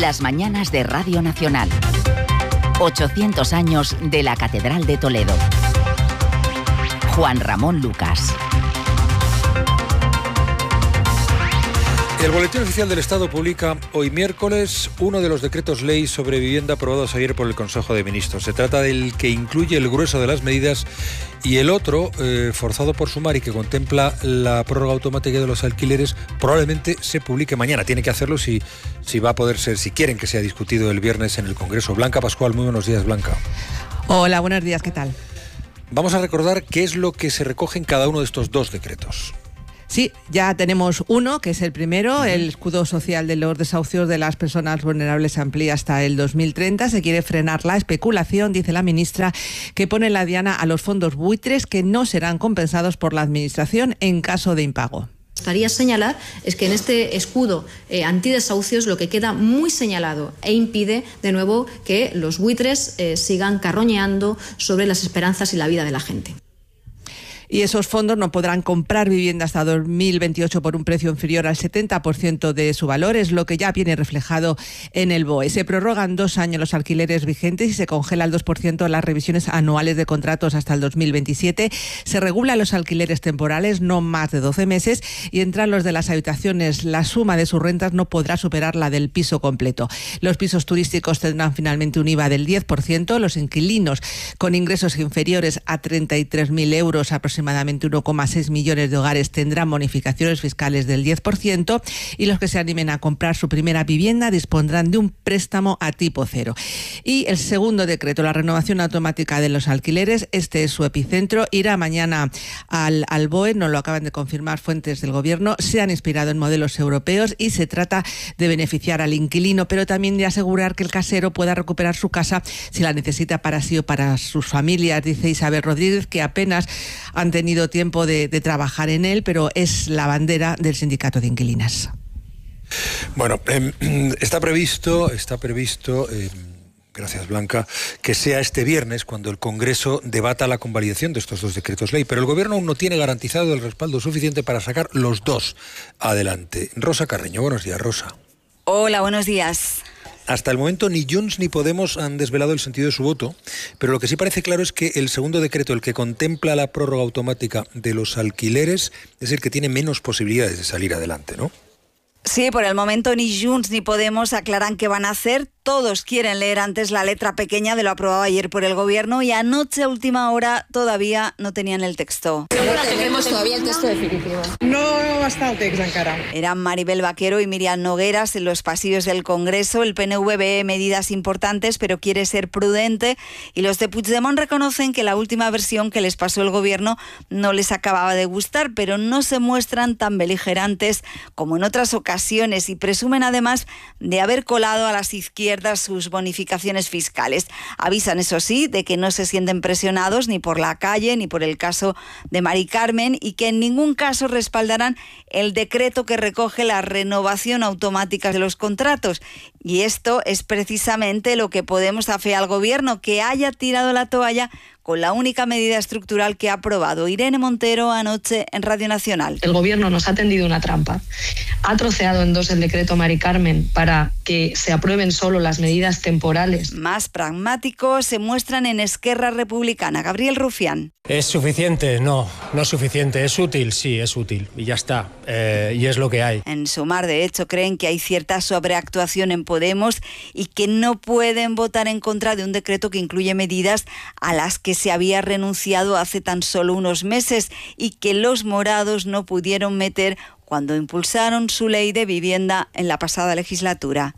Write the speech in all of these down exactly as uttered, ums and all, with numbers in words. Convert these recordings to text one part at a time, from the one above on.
Las mañanas de Radio Nacional. ochocientos años de la Catedral de Toledo. Juan Ramón Lucas. El Boletín Oficial del Estado publica hoy miércoles uno de los decretos ley sobre vivienda aprobados ayer por el Consejo de Ministros. Se trata del que incluye el grueso de las medidas y el otro, eh, forzado por sumar y que contempla la prórroga automática de los alquileres, probablemente se publique mañana. Tiene que hacerlo si, si va a poder ser, si quieren que sea discutido el viernes en el Congreso. Blanca Pascual, muy buenos días, Blanca. Hola, buenos días, ¿qué tal? Vamos a recordar qué es lo que se recoge en cada uno de estos dos decretos. Sí, ya tenemos uno, que es el primero, el escudo social de los desahucios de las personas vulnerables se amplía hasta el dos mil treinta. Se quiere frenar la especulación, dice la ministra, que pone la diana a los fondos buitres que no serán compensados por la Administración en caso de impago. Gustaría señalar es que en este escudo eh, antidesahucios lo que queda muy señalado e impide de nuevo que los buitres eh, sigan carroñeando sobre las esperanzas y la vida de la gente. Y esos fondos no podrán comprar vivienda hasta dos mil veintiocho por un precio inferior al setenta por ciento de su valor, es lo que ya viene reflejado en el B O E. Se prorrogan dos años los alquileres vigentes y se congela el dos por ciento las revisiones anuales de contratos hasta el dos mil veintisiete. Se regulan los alquileres temporales, no más de doce meses, y entran los de las habitaciones. La suma de sus rentas no podrá superar la del piso completo. Los pisos turísticos tendrán finalmente un I V A del diez por ciento. Los inquilinos con ingresos inferiores a treinta y tres mil euros, aproximadamente aproximadamente uno coma seis millones de hogares, tendrán bonificaciones fiscales del diez por ciento, y los que se animen a comprar su primera vivienda dispondrán de un préstamo a tipo cero. Y el segundo decreto, la renovación automática de los alquileres, este es su epicentro, irá mañana al, al B O E, nos lo acaban de confirmar fuentes del Gobierno. Se han inspirado en modelos europeos y se trata de beneficiar al inquilino, pero también de asegurar que el casero pueda recuperar su casa si la necesita para sí o para sus familias, dice Isabel Rodríguez, que apenas han tenido tiempo de, de trabajar en él, pero es la bandera del sindicato de inquilinas. Bueno, eh, está previsto, está previsto, eh, gracias Blanca, que sea este viernes cuando el Congreso debata la convalidación de estos dos decretos ley, pero el Gobierno aún no tiene garantizado el respaldo suficiente para sacar los dos adelante. Rosa Carreño, buenos días, Rosa. Hola, buenos días. Hasta el momento ni Junts ni Podemos han desvelado el sentido de su voto, pero lo que sí parece claro es que el segundo decreto, el que contempla la prórroga automática de los alquileres, es el que tiene menos posibilidades de salir adelante, ¿no? Sí, por el momento ni Junts ni Podemos aclaran qué van a hacer. Todos quieren leer antes la letra pequeña de lo aprobado ayer por el Gobierno y anoche a última hora todavía no tenían el texto. No tenemos todavía el texto definitivo. No va a estar el texto encara. Eran Maribel Vaquero y Miriam Nogueras en los pasillos del Congreso. El P N V ve medidas importantes, pero quiere ser prudente, y los de Puigdemont reconocen que la última versión que les pasó el Gobierno no les acababa de gustar, pero no se muestran tan beligerantes como en otras ocasiones y presumen además de haber colado a las izquierdas sus bonificaciones fiscales. Avisan, eso sí, de que no se sienten presionados ni por la calle ni por el caso de Mari Carmen y que en ningún caso respaldarán el decreto que recoge la renovación automática de los contratos. Y esto es precisamente lo que Podemos afea al Gobierno, que haya tirado la toalla con la única medida estructural que ha aprobado. Irene Montero anoche en Radio Nacional. El Gobierno nos ha tendido una trampa. Ha troceado en dos el decreto Mari Carmen para que se aprueben solo las medidas temporales. Más pragmáticos se muestran en Esquerra Republicana. Gabriel Rufián. ¿Es suficiente? No, no es suficiente. ¿Es útil? Sí, es útil. Y ya está. Eh, y es lo que hay. En Sumar, de hecho, creen que hay cierta sobreactuación en Podemos y que no pueden votar en contra de un decreto que incluye medidas a las que se había renunciado hace tan solo unos meses y que los morados no pudieron meter cuando impulsaron su ley de vivienda en la pasada legislatura.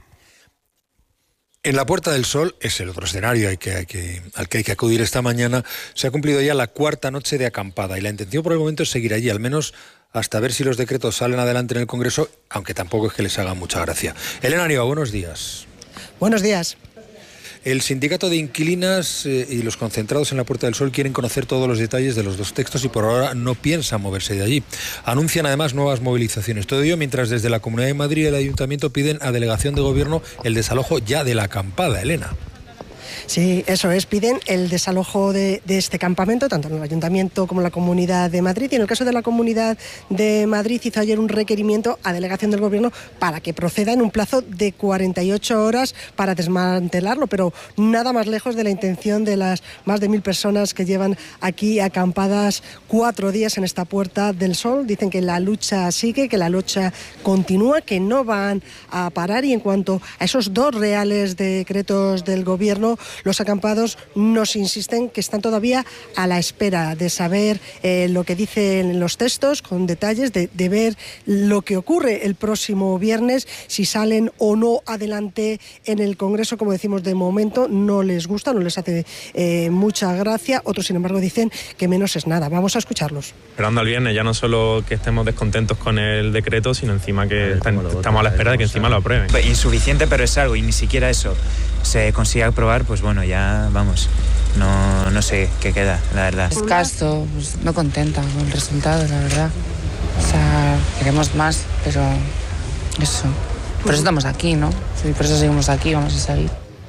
En la Puerta del Sol, es el otro escenario hay que, hay que, al que hay que acudir esta mañana, se ha cumplido ya la cuarta noche de acampada y la intención por el momento es seguir allí, al menos hasta ver si los decretos salen adelante en el Congreso, aunque tampoco es que les haga mucha gracia. Elena Nieva, buenos días. Buenos días. El sindicato de inquilinas eh, y los concentrados en la Puerta del Sol quieren conocer todos los detalles de los dos textos y por ahora no piensan moverse de allí. Anuncian además nuevas movilizaciones. Todo ello mientras desde la Comunidad de Madrid y el Ayuntamiento piden a Delegación de Gobierno el desalojo ya de la acampada. Elena. Sí, eso es. Piden el desalojo de, de este campamento, tanto en el Ayuntamiento como en la Comunidad de Madrid. Y en el caso de la Comunidad de Madrid hizo ayer un requerimiento a delegación del Gobierno para que proceda en un plazo de cuarenta y ocho horas para desmantelarlo, pero nada más lejos de la intención de las más de mil personas que llevan aquí acampadas cuatro días en esta Puerta del Sol. Dicen que la lucha sigue, que la lucha continúa, que no van a parar, y en cuanto a esos dos reales decretos del Gobierno, los acampados nos insisten que están todavía a la espera de saber eh, lo que dicen los textos con detalles, de, de ver lo que ocurre el próximo viernes, si salen o no adelante en el Congreso. Como decimos, de momento no les gusta, no les hace eh, mucha gracia. Otros, sin embargo, dicen que menos es nada. Vamos a escucharlos. Esperando al viernes, ya no solo que estemos descontentos con el decreto, sino encima que están, estamos a la espera de que encima lo aprueben. Insuficiente, pero es algo, y ni siquiera eso se consigue aprobar, pues bueno, ya vamos, no, no sé qué queda, la verdad. Escaso, pues no contenta con el resultado, la verdad. O sea, queremos más, pero eso. Por eso estamos aquí, ¿no? Sí, por eso seguimos aquí, vamos a seguir.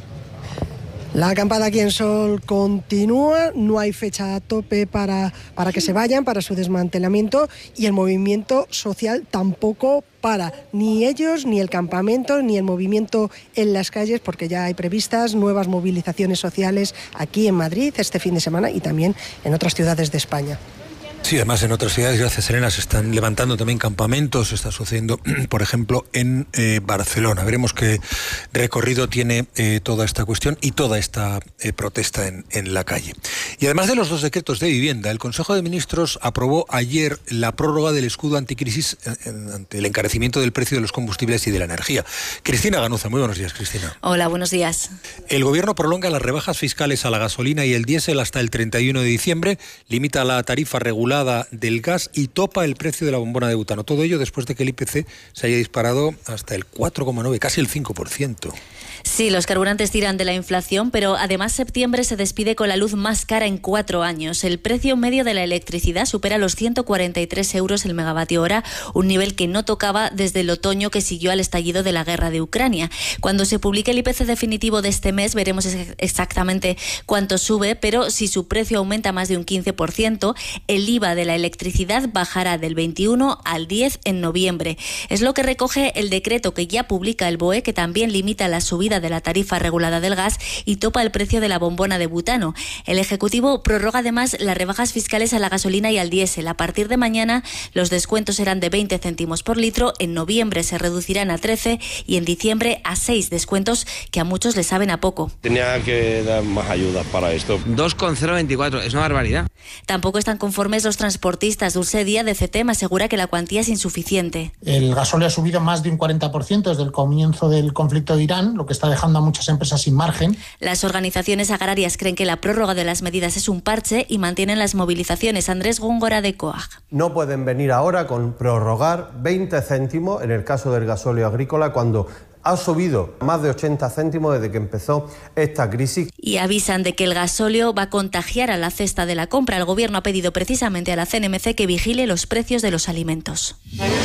La acampada aquí en Sol continúa, no hay fecha a tope para, para que se vayan, para su desmantelamiento, y el movimiento social tampoco para, ni ellos, ni el campamento, ni el movimiento en las calles, porque ya hay previstas nuevas movilizaciones sociales aquí en Madrid este fin de semana y también en otras ciudades de España. Sí, además en otras ciudades, gracias Serena, se están levantando también campamentos. Está sucediendo, por ejemplo, en eh, Barcelona. Veremos qué recorrido tiene eh, toda esta cuestión y toda esta eh, protesta en, en la calle. Y además de los dos decretos de vivienda, el Consejo de Ministros aprobó ayer la prórroga del escudo anticrisis eh, ante el encarecimiento del precio de los combustibles y de la energía. Cristina Ganuza, muy buenos días, Cristina. Hola, buenos días. El Gobierno prolonga las rebajas fiscales a la gasolina y el diésel hasta el treinta y uno de diciembre, limita la tarifa regulada del gas y topa el precio de la bombona de butano. Todo ello después de que el I P C se haya disparado hasta el cuatro coma nueve, casi el cinco por ciento. Sí, los carburantes tiran de la inflación, pero además septiembre se despide con la luz más cara en cuatro años. El precio medio de la electricidad supera los ciento cuarenta y tres euros el megavatio hora, un nivel que no tocaba desde el otoño que siguió al estallido de la guerra de Ucrania. Cuando se publique el I P C definitivo de este mes veremos exactamente cuánto sube, pero si su precio aumenta más de un quince por ciento, el I V A de la electricidad bajará del veintiuno al diez en noviembre. Es lo que recoge el decreto que ya publica el B O E, que también limita la subida de la tarifa regulada del gas y topa el precio de la bombona de butano. El Ejecutivo prorroga además las rebajas fiscales a la gasolina y al diésel. A partir de mañana los descuentos serán de veinte céntimos por litro, en noviembre se reducirán a trece y en diciembre a seis, descuentos que a muchos les saben a poco. Tenía que dar más ayudas para esto. dos coma cero veinticuatro, es una barbaridad. Tampoco están conformes los transportistas. Dulce Díaz de C E T E M asegura que la cuantía es insuficiente. El gasóleo ha subido más de un cuarenta por ciento desde el comienzo del conflicto de Irán, lo que está dejando a muchas empresas sin margen. Las organizaciones agrarias creen que la prórroga de las medidas es un parche y mantienen las movilizaciones. Andrés Góngora de C O A G. No pueden venir ahora con prorrogar veinte céntimos en el caso del gasóleo agrícola cuando ha subido más de ochenta céntimos desde que empezó esta crisis. Y avisan de que el gasóleo va a contagiar a la cesta de la compra. El Gobierno ha pedido precisamente a la C N M C que vigile los precios de los alimentos.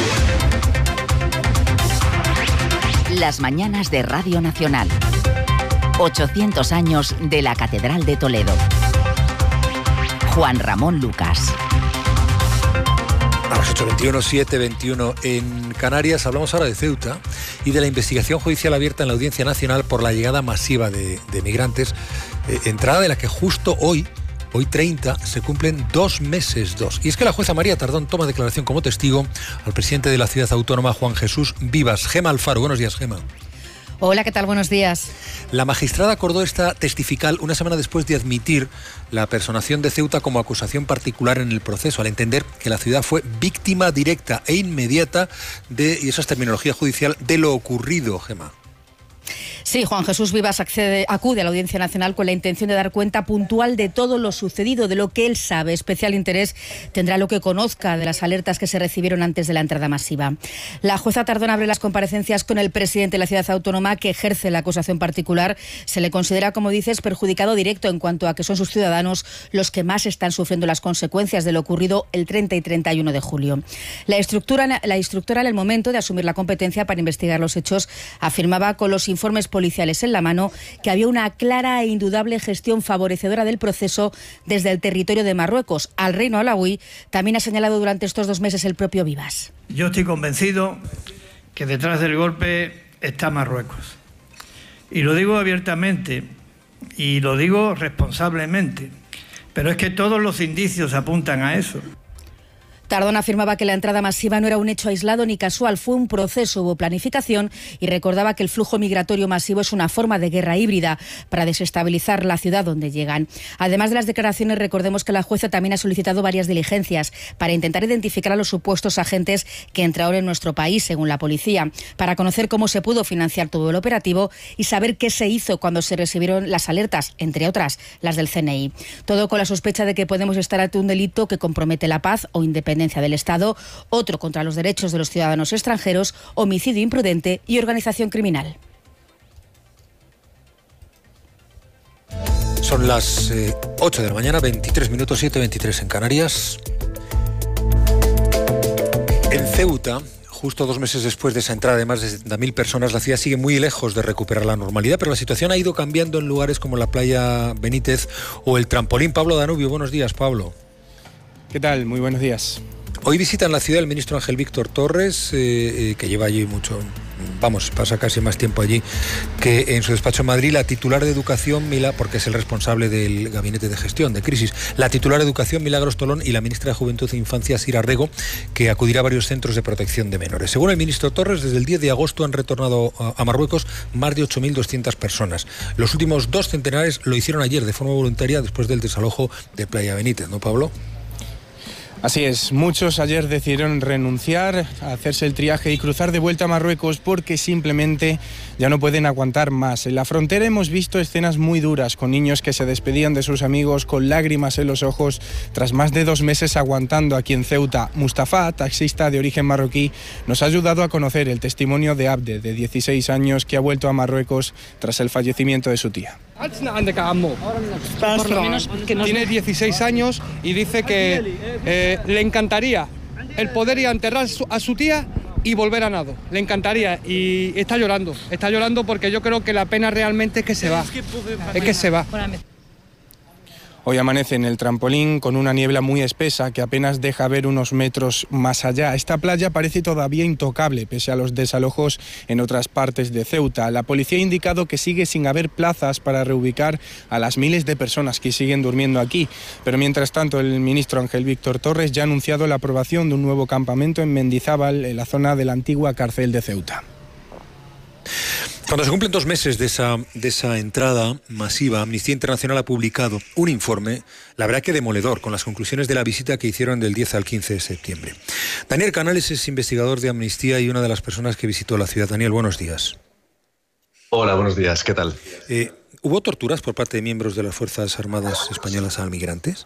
Las mañanas de Radio Nacional. ochocientos años de la Catedral de Toledo. Juan Ramón Lucas. A las ocho veintiuno, siete veintiuno en Canarias. Hablamos ahora de Ceuta y de la investigación judicial abierta en la Audiencia Nacional por la llegada masiva de, de migrantes, eh, entrada de la que justo hoy, hoy treinta, se cumplen dos meses, dos. Y es que la jueza María Tardón toma declaración como testigo al presidente de la ciudad autónoma, Juan Jesús Vivas. Gema Alfaro, buenos días, Gema. Hola, ¿qué tal? Buenos días. La magistrada acordó esta testifical una semana después de admitir la personación de Ceuta como acusación particular en el proceso, al entender que la ciudad fue víctima directa e inmediata de, y eso es terminología judicial, de lo ocurrido, Gema. Sí, Juan Jesús Vivas accede, acude a la Audiencia Nacional con la intención de dar cuenta puntual de todo lo sucedido, de lo que él sabe. Especial interés tendrá lo que conozca de las alertas que se recibieron antes de la entrada masiva. La jueza Tardón abre las comparecencias con el presidente de la ciudad autónoma que ejerce la acusación particular. Se le considera, como dices, perjudicado directo en cuanto a que son sus ciudadanos los que más están sufriendo las consecuencias de lo ocurrido el treinta y treinta y uno de julio. La instructora, la instructora en el momento de asumir la competencia para investigar los hechos afirmaba con los informes políticos policiales en la mano que había una clara e indudable gestión favorecedora del proceso desde el territorio de Marruecos. Al reino alauí también ha señalado durante estos dos meses el propio Vivas. Yo estoy convencido que detrás del golpe está Marruecos. Y lo digo abiertamente y lo digo responsablemente, pero es que todos los indicios apuntan a eso. Tardón afirmaba que la entrada masiva no era un hecho aislado ni casual, fue un proceso, hubo planificación, y recordaba que el flujo migratorio masivo es una forma de guerra híbrida para desestabilizar la ciudad donde llegan. Además de las declaraciones, recordemos que la jueza también ha solicitado varias diligencias para intentar identificar a los supuestos agentes que entraron en nuestro país, según la policía, para conocer cómo se pudo financiar todo el operativo y saber qué se hizo cuando se recibieron las alertas, entre otras las del C N I. Todo con la sospecha de que podemos estar ante un delito que compromete la paz o independencia del Estado, otro contra los derechos de los ciudadanos extranjeros, homicidio imprudente y organización criminal. Son las eh, ocho de la mañana, veintitrés minutos, siete veintitrés en Canarias. En Ceuta, justo dos meses después de esa entrada de más de setenta mil personas, la ciudad sigue muy lejos de recuperar la normalidad, pero la situación ha ido cambiando en lugares como la playa Benítez o el trampolín. Pablo Danubio, buenos días, Pablo. ¿Qué tal? Muy buenos días. Hoy visita en la ciudad el ministro Ángel Víctor Torres, eh, eh, que lleva allí mucho, vamos, pasa casi más tiempo allí que en su despacho en Madrid. La titular de Educación, Mila, porque es el responsable del Gabinete de Gestión de Crisis, la titular de Educación, Milagros Tolón, y la ministra de Juventud e Infancia, Sira Rego, que acudirá a varios centros de protección de menores. Según el ministro Torres, desde el diez de agosto han retornado a, a Marruecos más de ocho mil doscientas personas. Los últimos dos centenares lo hicieron ayer de forma voluntaria después del desalojo de Playa Benítez, ¿no, Pablo? Así es, muchos ayer decidieron renunciar a hacerse el triaje y cruzar de vuelta a Marruecos porque simplemente ya no pueden aguantar más. En la frontera hemos visto escenas muy duras, con niños que se despedían de sus amigos con lágrimas en los ojos tras más de dos meses aguantando aquí en Ceuta. Mustafa, taxista de origen marroquí, nos ha ayudado a conocer el testimonio de Abde, de dieciséis años, que ha vuelto a Marruecos tras el fallecimiento de su tía. Por lo menos que nos... Tiene dieciséis años y dice que eh, le encantaría el poder ir a enterrar a su tía y volver a nado. Le encantaría y está llorando. Está llorando porque yo creo que la pena realmente es que se va. Es que se va. Hoy amanece en el trampolín con una niebla muy espesa que apenas deja ver unos metros más allá. Esta playa parece todavía intocable pese a los desalojos en otras partes de Ceuta. La policía ha indicado que sigue sin haber plazas para reubicar a las miles de personas que siguen durmiendo aquí. Pero mientras tanto, el ministro Ángel Víctor Torres ya ha anunciado la aprobación de un nuevo campamento en Mendizábal, en la zona de la antigua cárcel de Ceuta. Cuando se cumplen dos meses de esa, de esa entrada masiva, Amnistía Internacional ha publicado un informe, la verdad que demoledor, con las conclusiones de la visita que hicieron del diez al quince de septiembre. Daniel Canales es investigador de Amnistía y una de las personas que visitó la ciudad. Daniel, buenos días. Hola, buenos días. ¿Qué tal? Eh, ¿Hubo torturas por parte de miembros de las Fuerzas Armadas españolas a migrantes?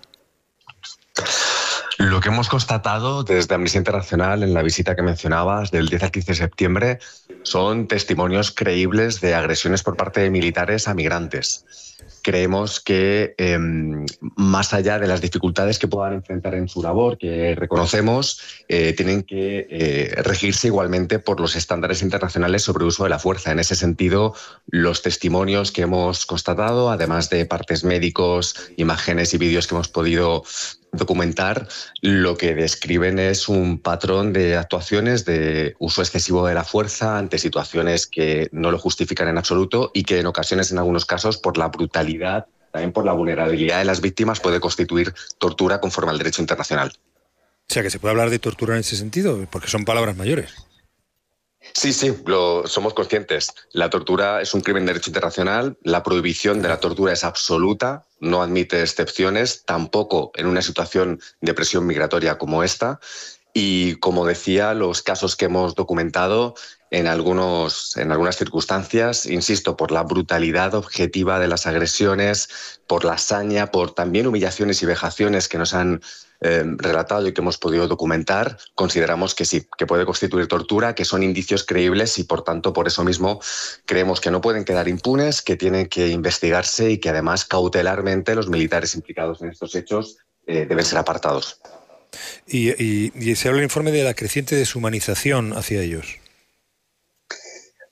Lo que hemos constatado desde Amnistía Internacional en la visita que mencionabas del diez al quince de septiembre son testimonios creíbles de agresiones por parte de militares a migrantes. Creemos que eh, más allá de las dificultades que puedan enfrentar en su labor, que reconocemos, eh, tienen que eh, regirse igualmente por los estándares internacionales sobre uso de la fuerza. En ese sentido, los testimonios que hemos constatado, además de partes médicos, imágenes y vídeos que hemos podido documentar, lo que describen es un patrón de actuaciones de uso excesivo de la fuerza ante situaciones que no lo justifican en absoluto y que en ocasiones, en algunos casos, por la brutalidad, también por la vulnerabilidad de las víctimas, puede constituir tortura conforme al derecho internacional. O sea, que se puede hablar de tortura en ese sentido, porque son palabras mayores. Sí, sí, lo somos conscientes. La tortura es un crimen de derecho internacional, la prohibición de la tortura es absoluta, no admite excepciones, tampoco en una situación de presión migratoria como esta. Y como decía, los casos que hemos documentado en, algunos, en algunas circunstancias, insisto, por la brutalidad objetiva de las agresiones, por la saña, por también humillaciones y vejaciones que nos han eh, relatado y que hemos podido documentar, consideramos que sí, que puede constituir tortura, que son indicios creíbles y por tanto por eso mismo creemos que no pueden quedar impunes, que tienen que investigarse y que además cautelarmente los militares implicados en estos hechos eh, deben ser apartados. Y, y, y se habla en el informe de la creciente deshumanización hacia ellos.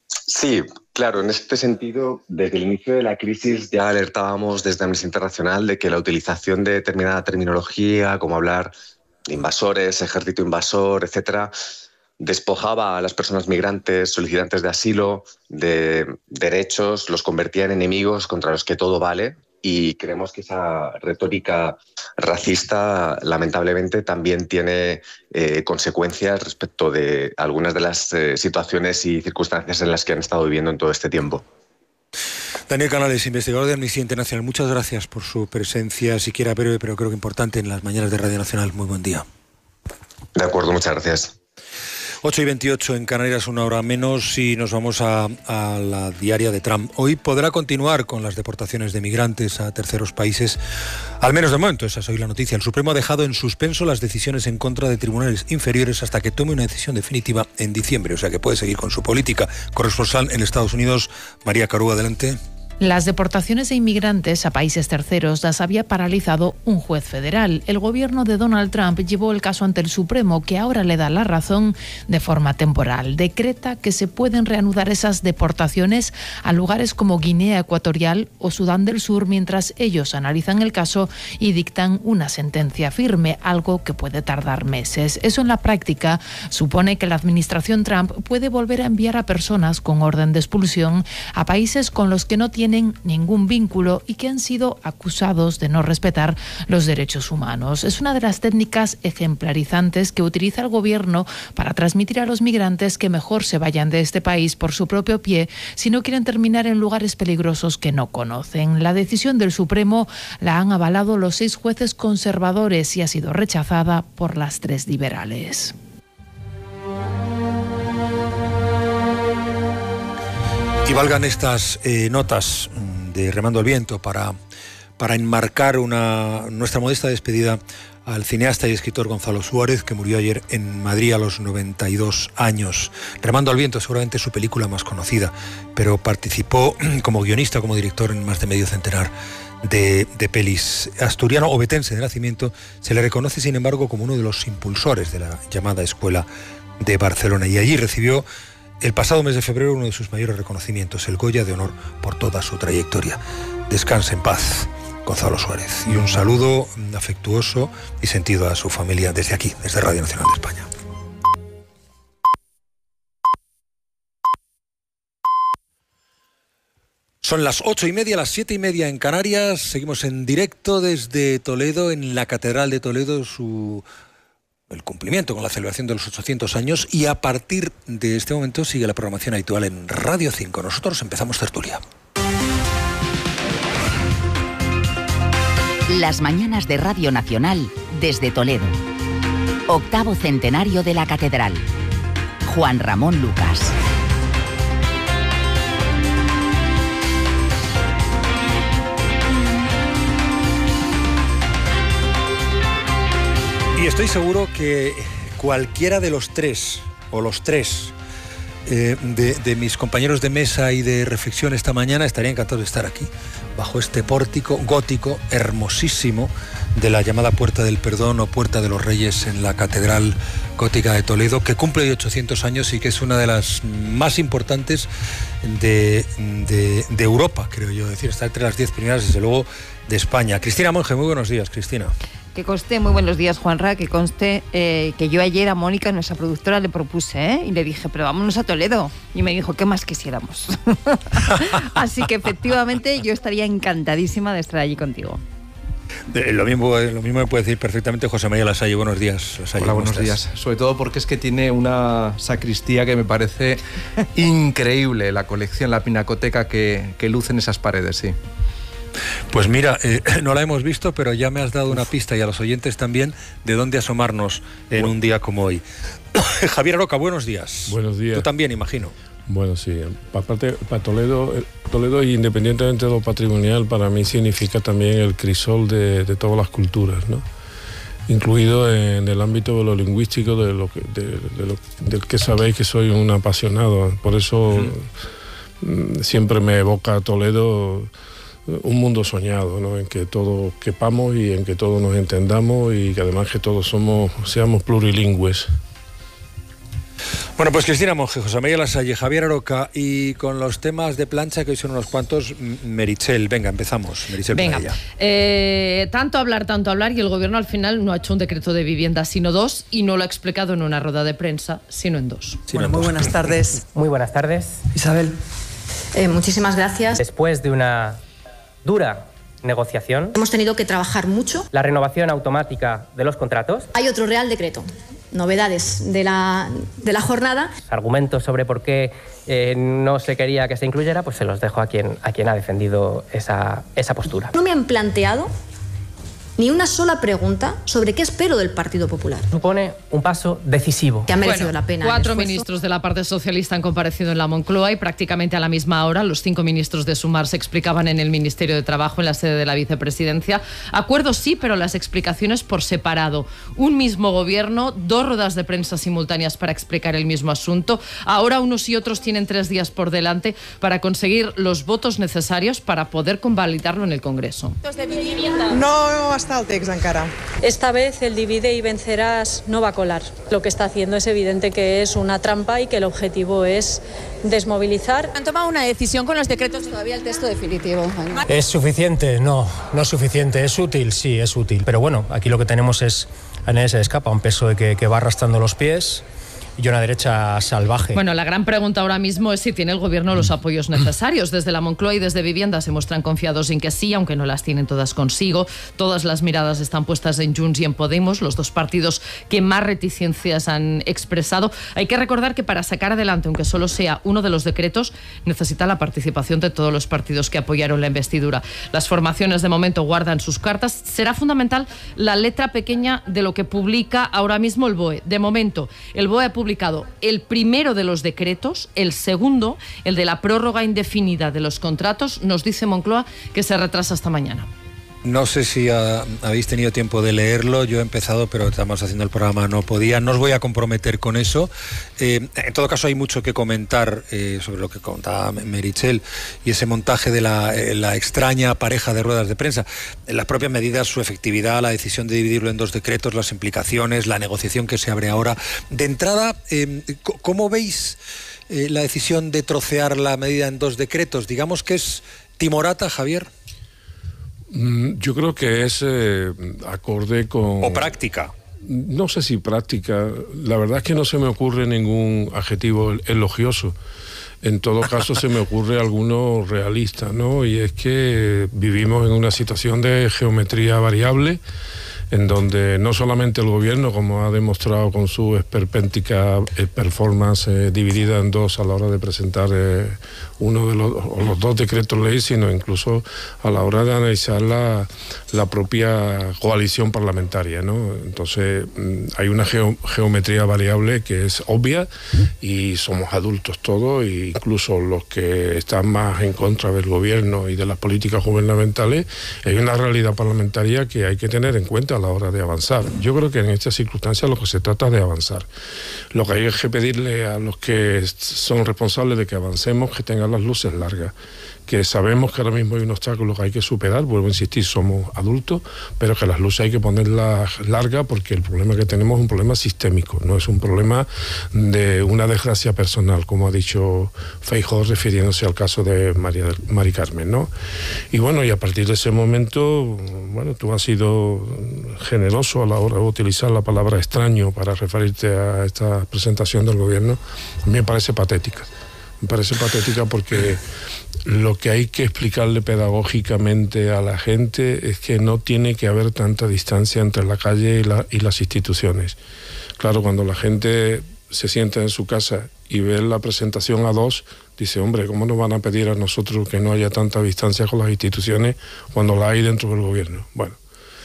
Sí, claro, en este sentido, desde el inicio de la crisis ya alertábamos desde Amnistía Internacional de que la utilización de determinada terminología, como hablar de invasores, ejército invasor, etcétera, despojaba a las personas migrantes, solicitantes de asilo, de derechos, los convertía en enemigos contra los que todo vale. Y creemos que esa retórica racista, lamentablemente, también tiene eh, consecuencias respecto de algunas de las eh, situaciones y circunstancias en las que han estado viviendo en todo este tiempo. Daniel Canales, investigador de Amnistía Internacional, muchas gracias por su presencia, siquiera breve, pero creo que importante, en las mañanas de Radio Nacional. Muy buen día. De acuerdo, muchas gracias. ocho y veintiocho en Canarias, una hora menos, y nos vamos a, a la diaria de Trump. Hoy podrá continuar con las deportaciones de migrantes a terceros países, al menos de momento, esa es hoy la noticia. El Supremo ha dejado en suspenso las decisiones en contra de tribunales inferiores hasta que tome una decisión definitiva en diciembre, o sea que puede seguir con su política. Corresponsal en Estados Unidos, María Carú, adelante. Las deportaciones de inmigrantes a países terceros las había paralizado un juez federal. El gobierno de Donald Trump llevó el caso ante el Supremo, que ahora le da la razón de forma temporal. Decreta que se pueden reanudar esas deportaciones a lugares como Guinea Ecuatorial o Sudán del Sur mientras ellos analizan el caso y dictan una sentencia firme, algo que puede tardar meses. Eso en la práctica supone que la administración Trump puede volver a enviar a personas con orden de expulsión a países con los que no tienen tienen ningún vínculo y que han sido acusados de no respetar los derechos humanos. Es una de las técnicas ejemplarizantes que utiliza el gobierno para transmitir a los migrantes que mejor se vayan de este país por su propio pie si no quieren terminar en lugares peligrosos que no conocen. La decisión del Supremo la han avalado los seis jueces conservadores y ha sido rechazada por las tres liberales. Y valgan estas eh, notas de Remando el Viento para, para enmarcar una, nuestra modesta despedida al cineasta y escritor Gonzalo Suárez, que murió ayer en Madrid a los noventa y dos años. Remando al Viento seguramente es su película más conocida, pero participó como guionista, como director en más de medio centenar de, de pelis. Asturiano obetense de nacimiento, se le reconoce sin embargo como uno de los impulsores de la llamada Escuela de Barcelona, y allí recibió el pasado mes de febrero uno de sus mayores reconocimientos, el Goya de Honor, por toda su trayectoria. Descanse en paz, Gonzalo Suárez. Y un saludo afectuoso y sentido a su familia desde aquí, desde Radio Nacional de España. Son las ocho y media, las siete y media en Canarias. Seguimos en directo desde Toledo, en la Catedral de Toledo, su... el cumplimiento con la celebración de los ochocientos años, y a partir de este momento sigue la programación habitual en Radio cinco. Nosotros empezamos tertulia. Las mañanas de Radio Nacional desde Toledo. Octavo centenario de la Catedral. Juan Ramón Lucas. Y estoy seguro que cualquiera de los tres, o los tres, eh, de, de mis compañeros de mesa y de reflexión esta mañana estaría encantado de estar aquí, bajo este pórtico gótico hermosísimo de la llamada Puerta del Perdón o Puerta de los Reyes en la Catedral Gótica de Toledo, que cumple ochocientos años y que es una de las más importantes de, de, de Europa, creo yo, es decir, está entre las diez primeras, desde luego, de España. Cristina Monge, muy buenos días, Cristina. Que conste, muy buenos días, Juanra, que conste eh, que yo ayer a Mónica, nuestra productora, le propuse, ¿eh? Y le dije, pero vámonos a Toledo. Y me dijo, ¿qué más quisiéramos? Así que efectivamente yo estaría encantadísima de estar allí contigo. Eh, lo mismo lo mismo me puede decir perfectamente José María Lasalle. Buenos días, Lasalle. Hola, buenos estás? días. Sobre todo porque es que tiene una sacristía que me parece increíble, la colección, la pinacoteca que, que luce en esas paredes, sí. Pues mira, eh, no la hemos visto, pero ya me has dado una pista, y a los oyentes también, de dónde asomarnos en bueno. un día como hoy. Javier Aroca, buenos días. Buenos días. Tú también, imagino. Bueno, sí. Aparte, para Toledo, Toledo, independientemente de lo patrimonial, para mí significa también el crisol de, de todas las culturas, ¿no? Incluido en el ámbito de lo lingüístico, de lo que, de, de lo, del que sabéis que soy un apasionado. Por eso uh-huh. siempre me evoca Toledo un mundo soñado, ¿no? En que todos quepamos y en que todos nos entendamos, y que además que todos somos seamos plurilingües. Bueno, pues Cristina Monge, José María Lasalle, Javier Aroca, y con los temas de plancha, que hoy son unos cuantos, Meritxell. Venga, empezamos. Meritxell, Venga, eh, tanto hablar, tanto hablar, y el gobierno al final no ha hecho un decreto de vivienda, sino dos, y no lo ha explicado en una rueda de prensa, sino en dos. Sí, bueno, muy dos. buenas tardes. Muy buenas tardes. Isabel. Eh, muchísimas gracias. Después de una dura negociación, hemos tenido que trabajar mucho. La renovación automática de los contratos. Hay otro Real Decreto. Novedades de la, de la jornada. Argumentos sobre por qué eh, no se quería que se incluyera, pues se los dejo a quien, a quien ha defendido esa, esa postura. No me han planteado ni una sola pregunta sobre qué espero del Partido Popular. Supone un paso decisivo. Que ha merecido bueno, la pena. Cuatro ministros de la parte socialista han comparecido en la Moncloa y prácticamente a la misma hora los cinco ministros de Sumar se explicaban en el Ministerio de Trabajo, en la sede de la vicepresidencia. Acuerdos sí, pero las explicaciones por separado. Un mismo gobierno, dos ruedas de prensa simultáneas para explicar el mismo asunto. Ahora unos y otros tienen tres días por delante para conseguir los votos necesarios para poder convalidarlo en el Congreso. No está el text encara. Esta vez el divide y vencerás no va a colar. Lo que está haciendo es evidente que es una trampa y que el objetivo es desmovilizar. Han tomado una decisión con los decretos, todavía el texto definitivo. ¿Es suficiente? No, no es suficiente. ¿Es útil? Sí, es útil. Pero bueno, aquí lo que tenemos es a nadie se escapa, un P S O E que, que va arrastrando los pies y una derecha salvaje. Bueno, la gran pregunta ahora mismo es si tiene el gobierno los apoyos necesarios. Desde la Moncloa y desde Vivienda se muestran confiados en que sí, aunque no las tienen todas consigo. Todas las miradas están puestas en Junts y en Podemos, los dos partidos que más reticencias han expresado. Hay que recordar que para sacar adelante, aunque solo sea uno de los decretos, necesita la participación de todos los partidos que apoyaron la investidura. Las formaciones de momento guardan sus cartas. Será fundamental la letra pequeña de lo que publica ahora mismo el B O E. De momento, el B O E ha publicado el primero de los decretos, el segundo, el de la prórroga indefinida de los contratos, nos dice Moncloa que se retrasa hasta mañana. No sé si ha, habéis tenido tiempo de leerlo, yo he empezado, pero estamos haciendo el programa, no podía, no os voy a comprometer con eso. Eh, en todo caso hay mucho que comentar eh, sobre lo que contaba Meritxell y ese montaje de la, eh, la extraña pareja de ruedas de prensa. Las propias medidas, su efectividad, la decisión de dividirlo en dos decretos, las implicaciones, la negociación que se abre ahora. De entrada, eh, ¿cómo veis eh, la decisión de trocear la medida en dos decretos? Digamos que es timorata, Javier. Yo creo que es eh, acorde con... ¿O práctica? No sé si práctica. La verdad es que no se me ocurre ningún adjetivo elogioso. En todo caso se me ocurre alguno realista, ¿no? Y es que vivimos en una situación de geometría variable, en donde no solamente el gobierno, como ha demostrado con su esperpéntica performance eh, dividida en dos a la hora de presentar eh, uno de los, o los dos decretos ley, sino incluso a la hora de analizar la, la propia coalición parlamentaria, ¿no? Entonces hay una geo, geometría variable que es obvia y somos adultos todos, e incluso los que están más en contra del gobierno y de las políticas gubernamentales. Hay una realidad parlamentaria que hay que tener en cuenta a la hora de avanzar. Yo creo que en estas circunstancias lo que se trata es de avanzar. Lo que hay es que pedirle a los que son responsables de que avancemos que tengan las luces largas, que sabemos que ahora mismo hay un obstáculo que hay que superar, vuelvo a insistir, somos adultos, pero que las luces hay que ponerlas largas porque el problema que tenemos es un problema sistémico, no es un problema de una desgracia personal, como ha dicho Feijóo refiriéndose al caso de María, Mari Carmen, ¿no? Y bueno, y a partir de ese momento, bueno, tú has sido generoso a la hora de utilizar la palabra extraño para referirte a esta presentación del gobierno. A mí me parece patética. Me parece patética porque lo que hay que explicarle pedagógicamente a la gente es que no tiene que haber tanta distancia entre la calle y, la, y las instituciones. Claro, cuando la gente se sienta en su casa y ve la presentación a dos, dice, hombre, ¿cómo nos van a pedir a nosotros que no haya tanta distancia con las instituciones cuando la hay dentro del gobierno? Bueno,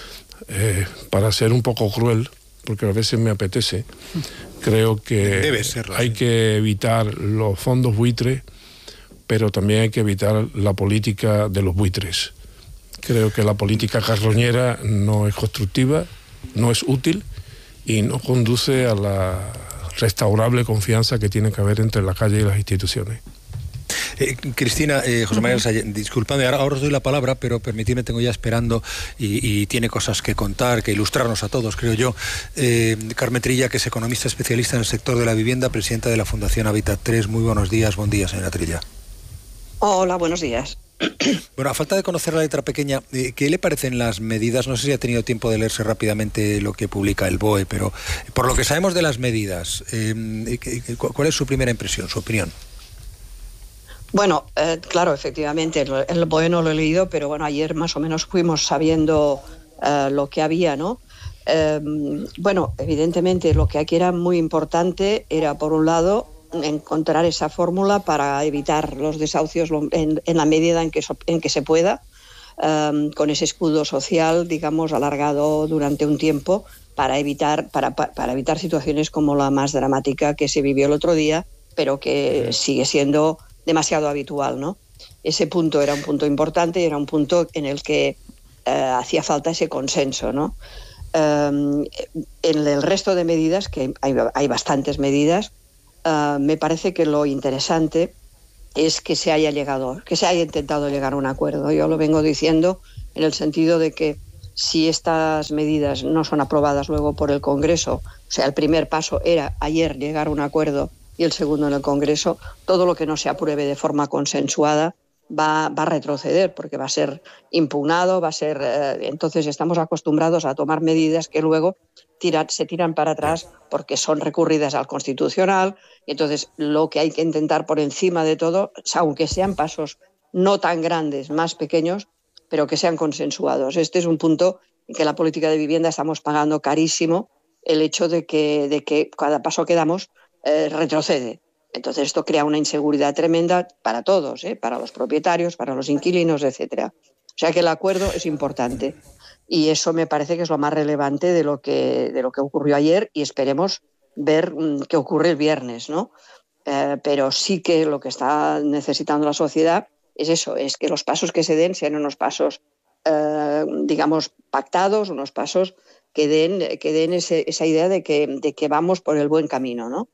eh, para ser un poco cruel, porque a veces me apetece, creo que Debe serlo, hay sí. que evitar los fondos buitres, pero también hay que evitar la política de los buitres. Creo que la política carroñera no es constructiva, no es útil y no conduce a la restaurable confianza que tiene que haber entre la calle y las instituciones. Eh, Cristina, eh, José María Salle, disculpadme, ahora, ahora os doy la palabra, pero permitidme, tengo ya esperando y, y tiene cosas que contar, que ilustrarnos a todos, creo yo. Eh, Carmen Trilla, que es economista especialista en el sector de la vivienda, presidenta de la Fundación Habitat tres. Muy buenos días, buen día, señora Trilla. Hola, buenos días. Bueno, a falta de conocer la letra pequeña, ¿qué le parecen las medidas? No sé si ha tenido tiempo de leerse rápidamente lo que publica el B O E, pero por lo que sabemos de las medidas, eh, ¿cuál es su primera impresión, su opinión? Bueno, eh, claro, efectivamente, el, el B O E no lo he leído, pero bueno, ayer más o menos fuimos sabiendo eh, lo que había, ¿no? Eh, bueno, evidentemente lo que aquí era muy importante era, por un lado, encontrar esa fórmula para evitar los desahucios en, en la medida en que, en que se pueda, um, con ese escudo social, digamos, alargado durante un tiempo para evitar, para, para evitar situaciones como la más dramática que se vivió el otro día, pero que sigue siendo demasiado habitual, ¿no? Ese punto era un punto importante y era un punto en el que uh, hacía falta ese consenso, ¿no? Um, en el resto de medidas, que hay, hay bastantes medidas, Uh, me parece que lo interesante es que se haya llegado, que se haya intentado llegar a un acuerdo. Yo lo vengo diciendo en el sentido de que si estas medidas no son aprobadas luego por el Congreso, o sea, el primer paso era ayer llegar a un acuerdo y el segundo en el Congreso, todo lo que no se apruebe de forma consensuada va, va a retroceder, porque va a ser impugnado, va a ser... Eh, entonces estamos acostumbrados a tomar medidas que luego tiran, se tiran para atrás porque son recurridas al Constitucional. Y entonces lo que hay que intentar por encima de todo, aunque sean pasos no tan grandes, más pequeños, pero que sean consensuados. Este es un punto en que la política de vivienda estamos pagando carísimo, el hecho de que, de que cada paso que damos eh, retrocede. Entonces esto crea una inseguridad tremenda para todos, ¿eh? Para los propietarios, para los inquilinos, etcétera. O sea que el acuerdo es importante y eso me parece que es lo más relevante de lo que, de lo que ocurrió ayer y esperemos ver mm, qué ocurre el viernes, ¿no? Eh, pero sí que lo que está necesitando la sociedad es eso, es que los pasos que se den sean unos pasos, eh, digamos, pactados, unos pasos que den, que den ese, esa idea de que, de que vamos por el buen camino, ¿no?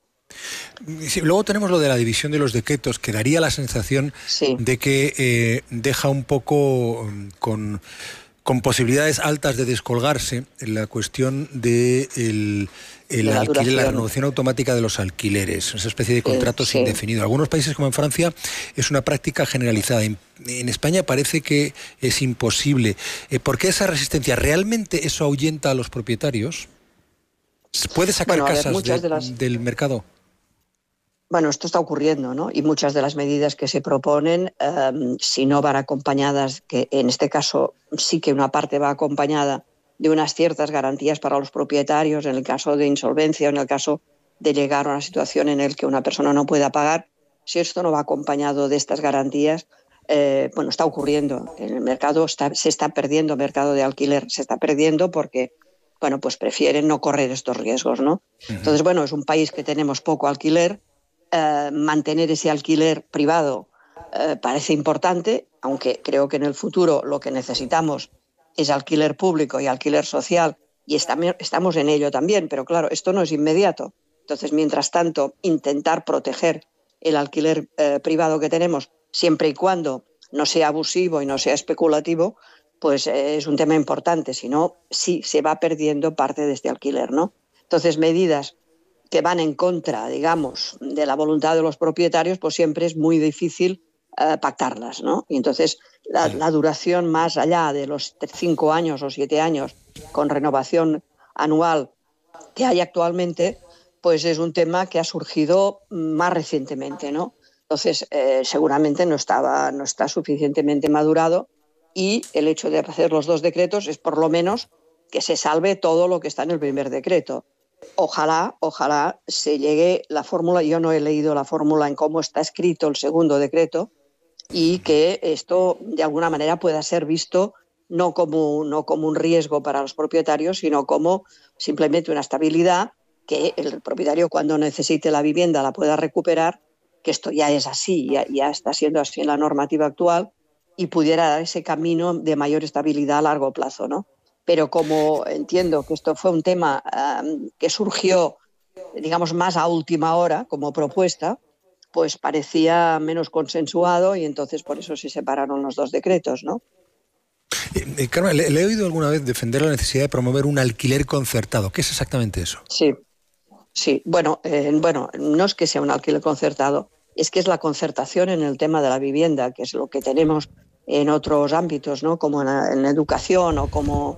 Sí, luego tenemos lo de la división de los decretos, que daría la sensación sí. de que eh, deja un poco con, con posibilidades altas de descolgarse en la cuestión de el, el de la, alquiler, la renovación automática de los alquileres, esa especie de contratos sí, sí. indefinidos. En algunos países, como en Francia, es una práctica generalizada. En, en España parece que es imposible. Eh, ¿Por qué esa resistencia? ¿Realmente eso ahuyenta a los propietarios? ¿Puede sacar bueno, casas ver, de, de las... del mercado? Bueno, esto está ocurriendo, ¿no? Y muchas de las medidas que se proponen, um, si no van acompañadas, que en este caso sí que una parte va acompañada de unas ciertas garantías para los propietarios, en el caso de insolvencia, en el caso de llegar a una situación en la que una persona no pueda pagar, si esto no va acompañado de estas garantías, eh, bueno, está ocurriendo. En el mercado está, se está perdiendo, el mercado de alquiler se está perdiendo porque, bueno, pues prefieren no correr estos riesgos, ¿no? Uh-huh. Entonces, bueno, es un país que tenemos poco alquiler. Uh, mantener ese alquiler privado uh, parece importante, aunque creo que en el futuro lo que necesitamos es alquiler público y alquiler social, y estamos, estamos en ello también, pero claro, esto no es inmediato. Entonces, mientras tanto, intentar proteger el alquiler uh, privado que tenemos, siempre y cuando no sea abusivo y no sea especulativo, pues eh, es un tema importante, si no, sí se va perdiendo parte de este alquiler, ¿no? Entonces, medidas que van en contra, digamos, de la voluntad de los propietarios, pues siempre es muy difícil uh, pactarlas, ¿no? Y entonces la, la duración más allá de los cinco años o siete años con renovación anual que hay actualmente, pues es un tema que ha surgido más recientemente, ¿no? Entonces eh, seguramente no estaba, no está suficientemente madurado y el hecho de hacer los dos decretos es por lo menos que se salve todo lo que está en el primer decreto. Ojalá, ojalá se llegue la fórmula, yo no he leído la fórmula en cómo está escrito el segundo decreto y que esto de alguna manera pueda ser visto no como, no como un riesgo para los propietarios, sino como simplemente una estabilidad, que el propietario cuando necesite la vivienda la pueda recuperar, que esto ya es así, ya, ya está siendo así en la normativa actual y pudiera dar ese camino de mayor estabilidad a largo plazo, ¿no? Pero como entiendo que esto fue un tema um, que surgió, digamos, más a última hora como propuesta, pues parecía menos consensuado y entonces por eso se separaron los dos decretos, ¿no? Eh, Carmen, le, le he oído alguna vez defender la necesidad de promover un alquiler concertado. ¿Qué es exactamente eso? Sí, sí. Bueno, eh, bueno, no es que sea un alquiler concertado, es que es la concertación en el tema de la vivienda, que es lo que tenemos en otros ámbitos, ¿no? Como en, en educación o como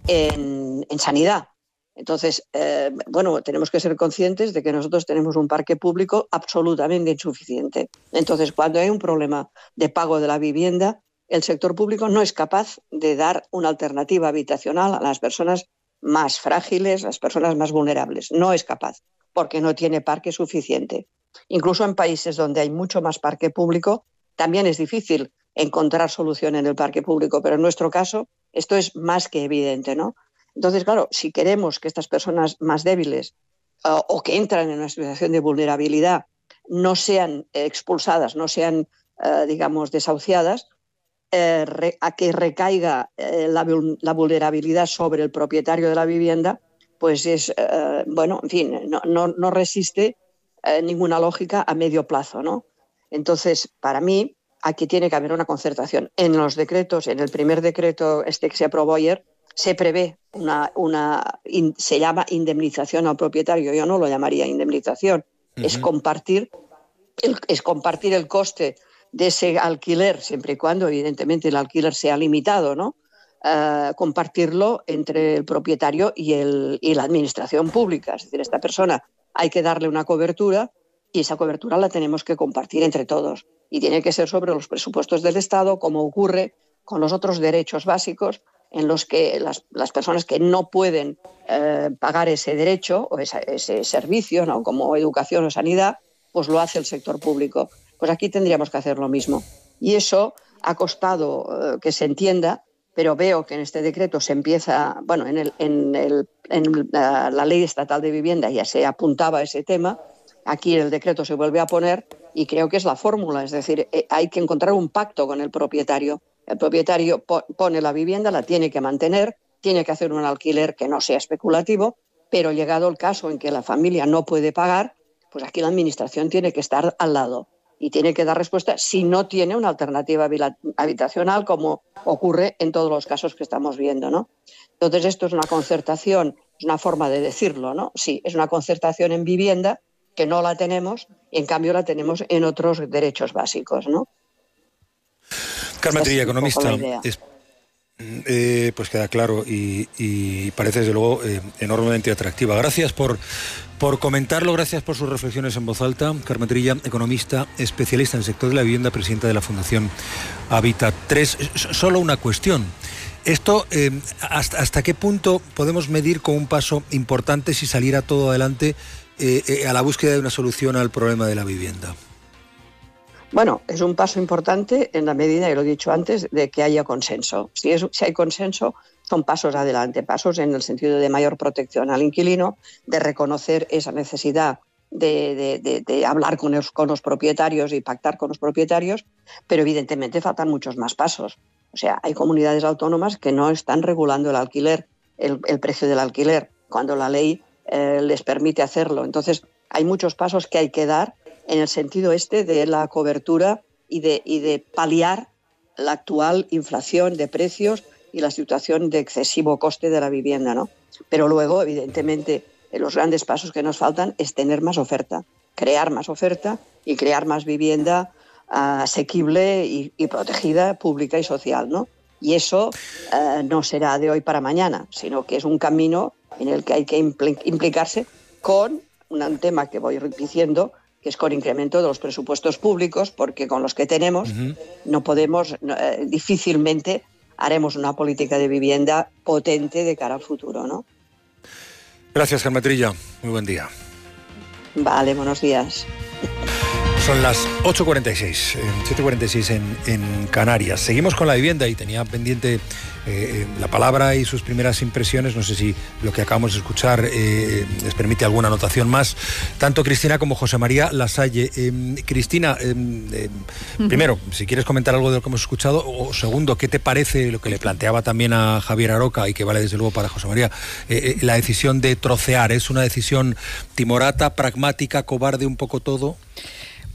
en, en sanidad. Entonces, eh, bueno, tenemos que ser conscientes de que nosotros tenemos un parque público absolutamente insuficiente. Entonces, cuando hay un problema de pago de la vivienda, el sector público no es capaz de dar una alternativa habitacional a las personas más frágiles, las personas más vulnerables. No es capaz, porque no tiene parque suficiente. Incluso en países donde hay mucho más parque público, también es difícil encontrar solución en el parque público, pero en nuestro caso esto es más que evidente, ¿no? Entonces, claro, si queremos que estas personas más débiles uh, o que entran en una situación de vulnerabilidad no sean eh, expulsadas, no sean, uh, digamos, desahuciadas, eh, re, a que recaiga eh, la, la vulnerabilidad sobre el propietario de la vivienda, pues es, eh, bueno, en fin, no, no, no resiste eh, ninguna lógica a medio plazo, ¿no? Entonces, para mí, aquí tiene que haber una concertación. En los decretos, en el primer decreto este que se aprobó ayer, se prevé una, una in, se llama indemnización al propietario. Yo no lo llamaría indemnización, uh-huh. es compartir el, es compartir el coste de ese alquiler, siempre y cuando evidentemente el alquiler sea limitado, ¿no? Uh, compartirlo entre el propietario y, el, y la administración pública. Es decir, a esta persona hay que darle una cobertura y esa cobertura la tenemos que compartir entre todos. Y tiene que ser sobre los presupuestos del Estado, como ocurre con los otros derechos básicos, en los que las, las personas que no pueden eh, pagar ese derecho o esa, ese servicio, ¿no? Como educación o sanidad, pues lo hace el sector público. Pues aquí tendríamos que hacer lo mismo. Y eso ha costado eh, que se entienda, pero veo que en este decreto se empieza, bueno, en, el, en, el, en la, la ley estatal de vivienda ya se apuntaba ese tema, aquí el decreto se vuelve a poner y creo que es la fórmula, es decir, eh, hay que encontrar un pacto con el propietario. El propietario pone la vivienda, la tiene que mantener, tiene que hacer un alquiler que no sea especulativo, pero llegado el caso en que la familia no puede pagar, pues aquí la administración tiene que estar al lado y tiene que dar respuesta si no tiene una alternativa habitacional, como ocurre en todos los casos que estamos viendo, ¿no? Entonces esto es una concertación, es una forma de decirlo, ¿no? Sí, es una concertación en vivienda que no la tenemos y en cambio la tenemos en otros derechos básicos, ¿no? Carmen Trilla, economista, es, eh, pues queda claro y, y parece desde luego eh, enormemente atractiva. Gracias por, por comentarlo, gracias por sus reflexiones en voz alta. Carmen Trilla, economista, especialista en el sector de la vivienda, presidenta de la Fundación Habitat tres. Solo una cuestión. Esto, eh, hasta, ¿hasta qué punto podemos medir con un paso importante si saliera todo adelante eh, eh, a la búsqueda de una solución al problema de la vivienda? Bueno, es un paso importante en la medida, y lo he dicho antes, de que haya consenso. Si, es, si hay consenso, son pasos adelante, pasos en el sentido de mayor protección al inquilino, de reconocer esa necesidad de, de, de, de hablar con los, con los propietarios y pactar con los propietarios, pero evidentemente faltan muchos más pasos. O sea, hay comunidades autónomas que no están regulando el alquiler, el, el precio del alquiler, cuando la ley eh, les permite hacerlo. Entonces, hay muchos pasos que hay que dar en el sentido este de la cobertura y de, y de paliar la actual inflación de precios y la situación de excesivo coste de la vivienda, ¿no? Pero luego, evidentemente, los grandes pasos que nos faltan es tener más oferta, crear más oferta y crear más vivienda uh, asequible y, y protegida, pública y social, ¿no? Y eso uh, no será de hoy para mañana, sino que es un camino en el que hay que implicarse con un tema que voy diciendo, que es con incremento de los presupuestos públicos, porque con los que tenemos uh-huh. no podemos, eh, difícilmente haremos una política de vivienda potente de cara al futuro, ¿no? Gracias, Carmen Trilla. Muy buen día. Vale, buenos días. Son las ocho cuarenta y seis, siete cuarenta y seis en, en Canarias. Seguimos con la vivienda y tenía pendiente eh, la palabra y sus primeras impresiones. No sé si lo que acabamos de escuchar eh, les permite alguna anotación más. Tanto Cristina como José María Lasalle. Eh, Cristina, eh, eh, uh-huh. primero, si quieres comentar algo de lo que hemos escuchado, o segundo, ¿qué te parece lo que le planteaba también a Javier Aroca y que vale desde luego para José María? Eh, eh, la decisión de trocear, ¿es una decisión timorata, pragmática, cobarde, un poco todo?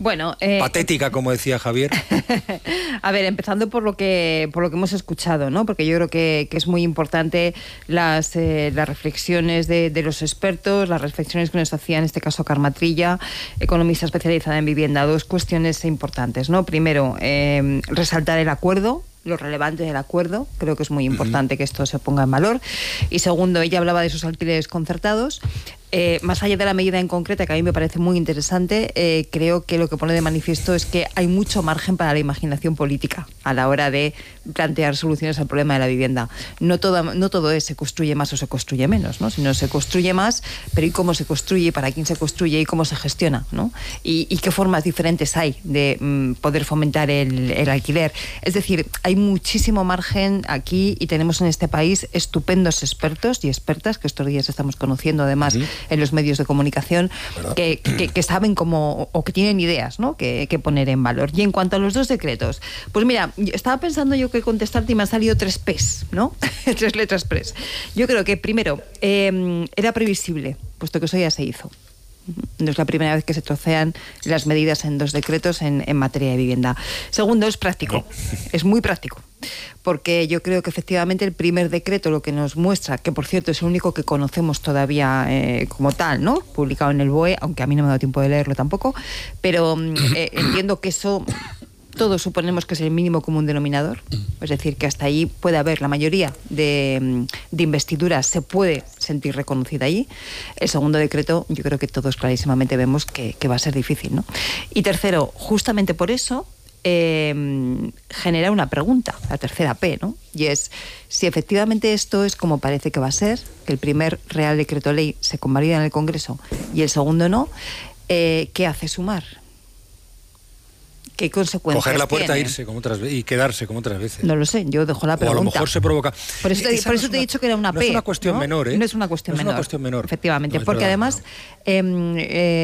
Bueno, eh, patética, como decía Javier. A ver, empezando por lo que por lo que hemos escuchado, ¿no? Porque yo creo que, que es muy importante las, eh, las reflexiones de, de los expertos, las reflexiones que nos hacía en este caso Carme Trilla, economista especializada en vivienda. Dos cuestiones importantes, ¿no? Primero, eh, resaltar el acuerdo, lo relevante del acuerdo, creo que es muy importante uh-huh. que esto se ponga en valor. Y segundo, ella hablaba de esos alquileres concertados. Eh, más allá de la medida en concreta, que a mí me parece muy interesante, eh, creo que lo que pone de manifiesto es que hay mucho margen para la imaginación política a la hora de plantear soluciones al problema de la vivienda. No todo, no todo es se construye más o se construye menos, ¿no? Sino se construye más, pero ¿y cómo se construye? ¿Para quién se construye? ¿Y cómo se gestiona? ¿No? ¿Y, y qué formas diferentes hay de mm, poder fomentar el, el alquiler? Es decir, hay muchísimo margen aquí y tenemos en este país estupendos expertos y expertas, que estos días estamos conociendo además uh-huh. en los medios de comunicación, que, que, que saben cómo, o que tienen ideas, ¿no? que, que poner en valor. Y en cuanto a los dos decretos, pues mira, estaba pensando yo que contestarte y me han salido tres P's, ¿no? Tres letras P's. Yo creo que primero, eh, era previsible, puesto que eso ya se hizo. No es la primera vez que se trocean las medidas en dos decretos en, en materia de vivienda. Segundo, es práctico, no. es muy práctico, porque yo creo que efectivamente el primer decreto lo que nos muestra, que por cierto es el único que conocemos todavía eh, como tal, ¿no? Publicado en el B O E, aunque a mí no me ha dado tiempo de leerlo tampoco, pero eh, entiendo que eso... Todos suponemos que es el mínimo común denominador, es decir, que hasta ahí puede haber la mayoría de, de investiduras, se puede sentir reconocida allí. El segundo decreto, yo creo que todos clarísimamente vemos que, que va a ser difícil, ¿no? Y tercero, justamente por eso, eh, genera una pregunta, la tercera P, ¿no? Y es, si efectivamente esto es como parece que va a ser, que el primer Real Decreto Ley se convalida en el Congreso y el segundo no, eh, ¿qué hace Sumar? ¿Qué consecuencias Coger la puerta tiene? E irse como otras veces y quedarse como otras veces. No lo sé, yo dejo la pregunta. O a lo mejor se provoca. Por eso te, por eso no te he dicho que era una no P. No es una cuestión ¿no? menor, ¿eh? No es una cuestión, no es menor, una cuestión menor. Efectivamente, no, porque verdad, además, no. eh,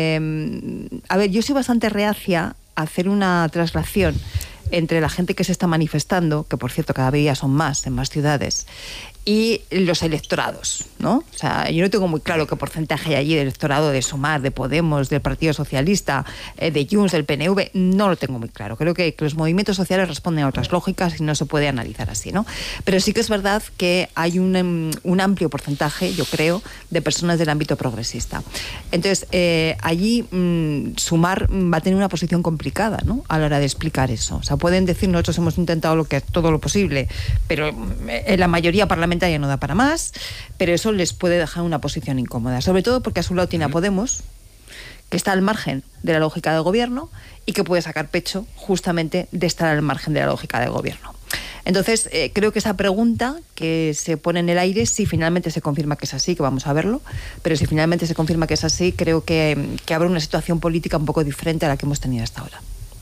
eh, a ver, yo soy bastante reacia a hacer una traslación entre la gente que se está manifestando, que por cierto cada día son más en más ciudades, y los electorados, ¿no? O sea, yo no tengo muy claro qué porcentaje hay allí de electorado de Sumar, de Podemos, del Partido Socialista, eh, de Junts, del P N V, no lo tengo muy claro. Creo que, que los movimientos sociales responden a otras lógicas y no se puede analizar así, ¿no? Pero sí que es verdad que hay un, un amplio porcentaje, yo creo, de personas del ámbito progresista. Entonces, eh, allí mmm, Sumar va a tener una posición complicada, ¿no? A la hora de explicar eso. O sea, pueden decir, nosotros hemos intentado lo que, todo lo posible, pero en la mayoría parlamentaria ya no da para más, pero eso les puede dejar una posición incómoda, sobre todo porque a su lado tiene a Podemos, que está al margen de la lógica del gobierno y que puede sacar pecho justamente de estar al margen de la lógica del gobierno. Entonces, eh, creo que esa pregunta que se pone en el aire, si finalmente se confirma que es así, que vamos a verlo, pero si finalmente se confirma que es así, creo que, que habrá una situación política un poco diferente a la que hemos tenido hasta ahora.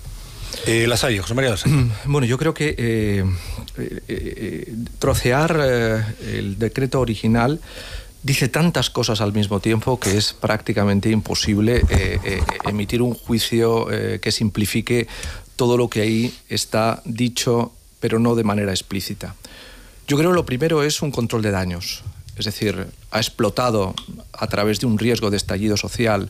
Eh, Lasalle, José María Lasalle. Bueno, yo creo que eh, eh, eh, trocear eh, el decreto original dice tantas cosas al mismo tiempo que es prácticamente imposible eh, eh, emitir un juicio eh, que simplifique todo lo que ahí está dicho, pero no de manera explícita. Yo creo que lo primero es un control de daños, es decir, ha explotado a través de un riesgo de estallido social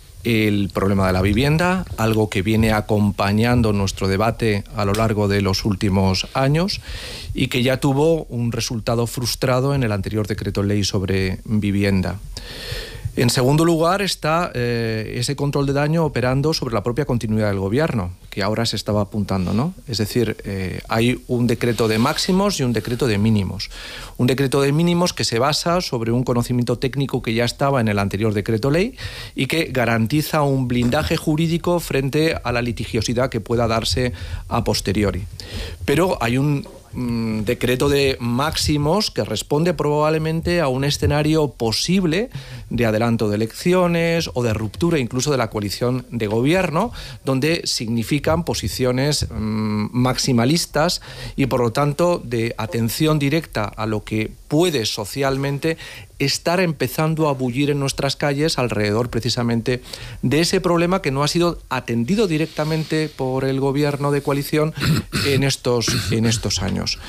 el problema de la vivienda, algo que viene acompañando nuestro debate a lo largo de los últimos años y que ya tuvo un resultado frustrado en el anterior decreto ley sobre vivienda. En segundo lugar está eh, ese control de daño operando sobre la propia continuidad del gobierno, que ahora se estaba apuntando, ¿no? Es decir, eh, hay un decreto de máximos y un decreto de mínimos. Un decreto de mínimos que se basa sobre un conocimiento técnico que ya estaba en el anterior decreto ley y que garantiza un blindaje jurídico frente a la litigiosidad que pueda darse a posteriori. Pero hay un decreto de máximos que responde probablemente a un escenario posible de adelanto de elecciones o de ruptura incluso de la coalición de gobierno, donde significan posiciones mmm, maximalistas y por lo tanto de atención directa a lo que puede socialmente estar empezando a bullir en nuestras calles alrededor precisamente de ese problema que no ha sido atendido directamente por el gobierno de coalición en estos, en estos años.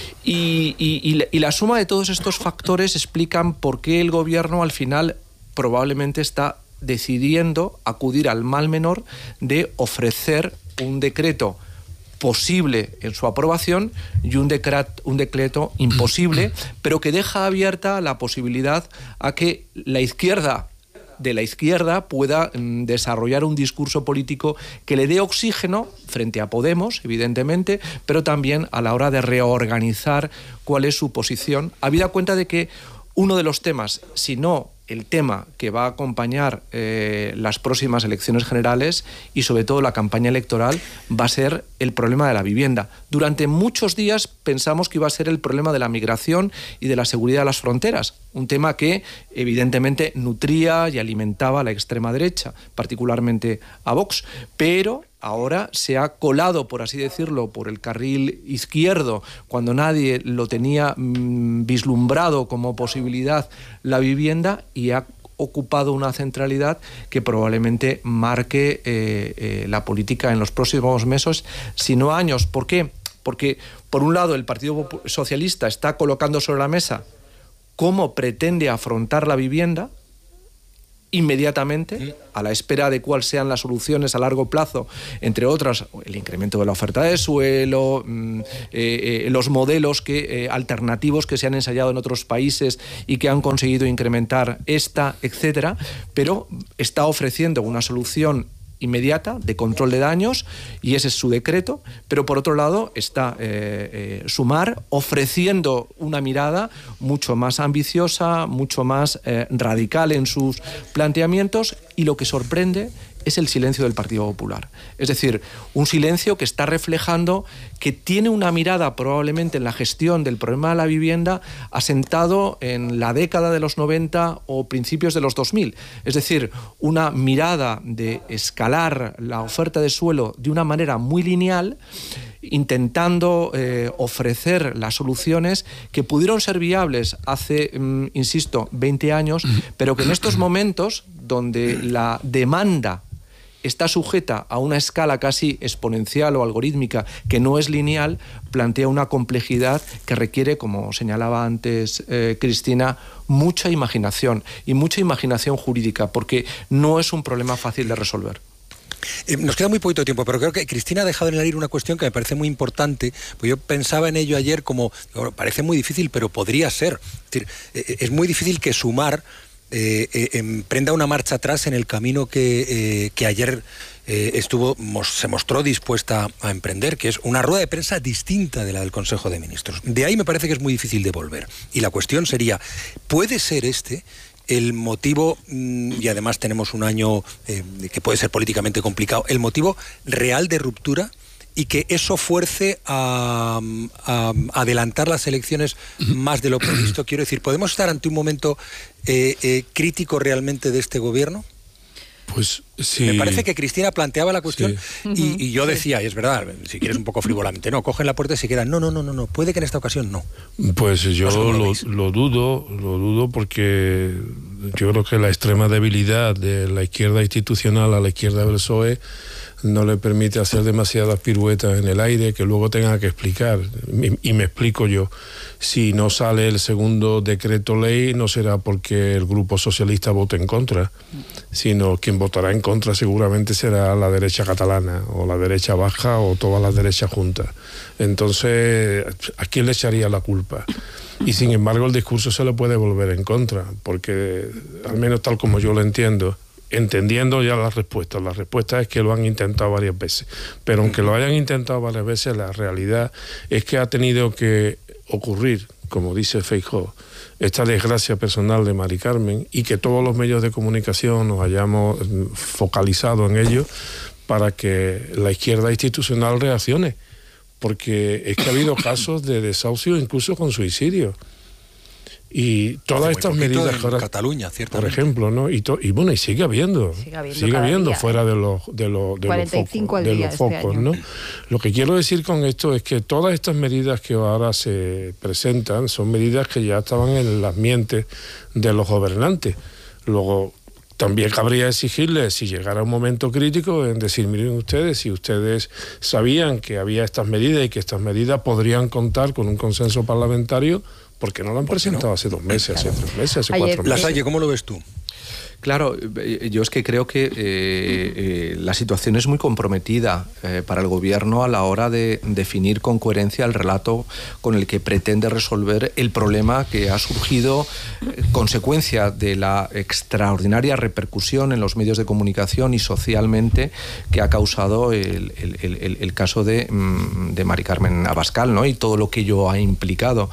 Y, y, y la suma de todos estos factores explican por qué el gobierno al final probablemente está decidiendo acudir al mal menor de ofrecer un decreto posible en su aprobación y un, decret, un decreto imposible, pero que deja abierta la posibilidad a que la izquierda de la izquierda pueda mm, desarrollar un discurso político que le dé oxígeno frente a Podemos, evidentemente, pero también a la hora de reorganizar cuál es su posición, habida cuenta de que uno de los temas, si no el tema que va a acompañar eh, las próximas elecciones generales y sobre todo la campaña electoral, va a ser el problema de la vivienda. Durante muchos días pensamos que iba a ser el problema de la migración y de la seguridad de las fronteras, un tema que evidentemente nutría y alimentaba a la extrema derecha, particularmente a Vox, pero ahora se ha colado, por así decirlo, por el carril izquierdo, cuando nadie lo tenía mmm, vislumbrado como posibilidad la vivienda, y ha ocupado una centralidad que probablemente marque eh, eh, la política en los próximos meses, si no años. ¿Por qué? Porque, por un lado, el Partido Socialista está colocando sobre la mesa cómo pretende afrontar la vivienda inmediatamente, a la espera de cuáles sean las soluciones a largo plazo, entre otras, el incremento de la oferta de suelo, eh, eh, los modelos que, eh, alternativos que se han ensayado en otros países y que han conseguido incrementar esta, etcétera, pero está ofreciendo una solución inmediata de control de daños, y ese es su decreto, pero por otro lado está eh, eh, Sumar ofreciendo una mirada mucho más ambiciosa, mucho más eh, radical en sus planteamientos, y lo que sorprende es el silencio del Partido Popular. Es decir, un silencio que está reflejando que tiene una mirada probablemente en la gestión del problema de la vivienda asentado en la década de los noventa o principios de los dos mil. Es decir, una mirada de escalar la oferta de suelo de una manera muy lineal, intentando eh, ofrecer las soluciones que pudieron ser viables hace, mm, insisto, veinte años, pero que en estos momentos, donde la demanda está sujeta a una escala casi exponencial o algorítmica que no es lineal, plantea una complejidad que requiere, como señalaba antes eh, Cristina, mucha imaginación y mucha imaginación jurídica, porque no es un problema fácil de resolver. Eh, nos queda muy poquito tiempo, pero creo que Cristina ha dejado en el aire una cuestión que me parece muy importante, pues yo pensaba en ello ayer como, bueno, parece muy difícil, pero podría ser. Es decir, eh, es muy difícil que Sumar Eh, eh, emprenda una marcha atrás en el camino que, eh, que ayer eh, estuvo, mos, se mostró dispuesta a emprender, que es una rueda de prensa distinta de la del Consejo de Ministros. De ahí me parece que es muy difícil de volver. Y la cuestión sería, ¿puede ser este el motivo, y además tenemos un año eh, que puede ser políticamente complicado, el motivo real de ruptura, y que eso fuerce a, a, a adelantar las elecciones más de lo previsto? Quiero decir, ¿podemos estar ante un momento eh, eh, crítico realmente de este gobierno? Pues sí. Me parece que Cristina planteaba la cuestión, sí. y, y yo decía, y es verdad, si quieres un poco frívolamente, no, cogen la puerta y se quedan. No, no, no, no, no, puede que en esta ocasión no. Pues yo lo, lo, lo dudo, lo dudo porque yo creo que la extrema debilidad de la izquierda institucional a la izquierda del P S O E no le permite hacer demasiadas piruetas en el aire que luego tenga que explicar. Y me explico yo. Si no sale el segundo decreto ley, no será porque el Grupo Socialista vote en contra, sino quien votará en contra seguramente será la derecha catalana, o la derecha baja, o todas las derechas juntas. Entonces, ¿a quién le echaría la culpa? Y sin embargo, el discurso se le puede volver en contra, porque, al menos tal como yo lo entiendo, entendiendo ya las respuestas. La respuesta es que lo han intentado varias veces. Pero aunque lo hayan intentado varias veces, la realidad es que ha tenido que ocurrir, como dice Feijóo, esta desgracia personal de Mari Carmen, y que todos los medios de comunicación nos hayamos focalizado en ello para que la izquierda institucional reaccione. Porque es que ha habido casos de desahucio incluso con suicidio. Y todas estas medidas en ahora, Cataluña, por ejemplo, ¿no? Y, to, y bueno, y sigue habiendo, sigue habiendo, sigue habiendo día, fuera de los de los de los focos, de los focos este ¿no? Lo que quiero decir con esto es que todas estas medidas que ahora se presentan son medidas que ya estaban en las mentes de los gobernantes. Luego también cabría exigirles, si llegara un momento crítico, en decir, miren ustedes, si ustedes sabían que había estas medidas y que estas medidas podrían contar con un consenso parlamentario, ¿por qué no lo han presentado no? hace dos meses, claro. hace tres meses, hace Ayer, cuatro meses? Lasalle, ¿cómo lo ves tú? Claro, yo es que creo que eh, eh, la situación es muy comprometida eh, para el gobierno a la hora de definir con coherencia el relato con el que pretende resolver el problema que ha surgido eh, consecuencia de la extraordinaria repercusión en los medios de comunicación y socialmente que ha causado el, el, el, el caso de, de Mari Carmen Abascal, ¿no? Y todo lo que ello ha implicado.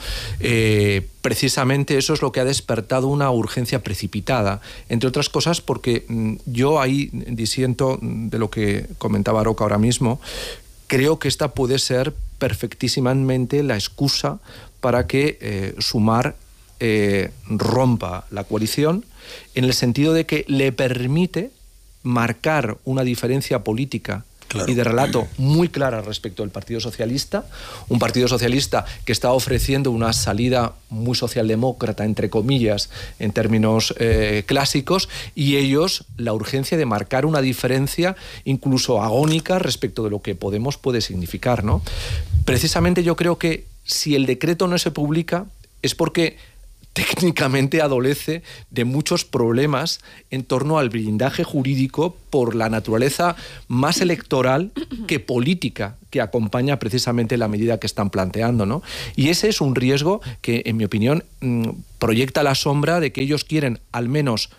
Eh, Precisamente eso es lo que ha despertado una urgencia precipitada, entre otras cosas porque yo ahí disiento de lo que comentaba Aroca ahora mismo. Creo que esta puede ser perfectísimamente la excusa para que eh, Sumar eh, rompa la coalición, en el sentido de que le permite marcar una diferencia política Claro. y de relato muy clara respecto del Partido Socialista, un Partido Socialista que está ofreciendo una salida muy socialdemócrata, entre comillas, en términos eh, clásicos, y ellos la urgencia de marcar una diferencia incluso agónica respecto de lo que Podemos puede significar, ¿no? Precisamente yo creo que si el decreto no se publica es porque técnicamente adolece de muchos problemas en torno al blindaje jurídico por la naturaleza más electoral que política que acompaña precisamente la medida que están planteando, ¿no? Y ese es un riesgo que, en mi opinión, proyecta la sombra de que ellos quieren al menos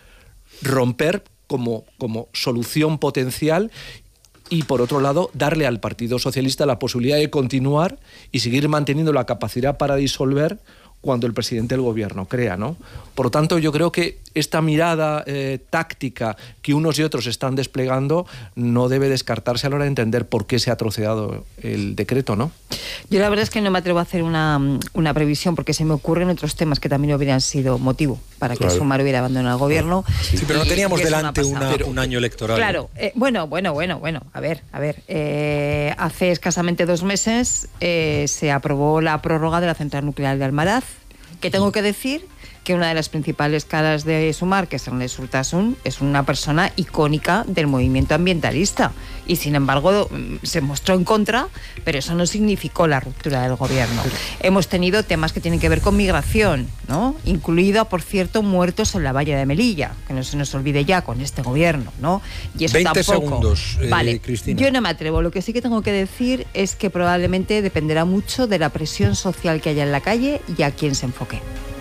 romper como, como solución potencial y, por otro lado, darle al Partido Socialista la posibilidad de continuar y seguir manteniendo la capacidad para disolver cuando el presidente del gobierno crea, ¿no? Por lo tanto, yo creo que esta mirada eh, táctica que unos y otros están desplegando no debe descartarse a la hora de entender por qué se ha troceado el decreto, ¿no? Yo la verdad es que no me atrevo a hacer una, una previsión porque se me ocurren otros temas que también hubieran sido motivo para que claro. Sumar hubiera abandonado el gobierno. Sí, sí pero no teníamos delante una, un año electoral. Claro, eh, bueno, bueno, bueno, bueno, a ver, a ver. Eh, hace escasamente dos meses eh, se aprobó la prórroga de la central nuclear de Almaraz, que tengo que decir que una de las principales caras de Sumar, que es Ernest Urtasun, es una persona icónica del movimiento ambientalista y sin embargo se mostró en contra, pero eso no significó la ruptura del gobierno. Hemos tenido temas que tienen que ver con migración, ¿no? Incluido, por cierto, muertos en la valla de Melilla, que no se nos olvide ya con este gobierno, ¿no? Y eso veinte tampoco. segundos, eh, vale, Cristina. Yo no me atrevo. Lo que sí que tengo que decir es que probablemente dependerá mucho de la presión social que haya en la calle y a quién se enfoque.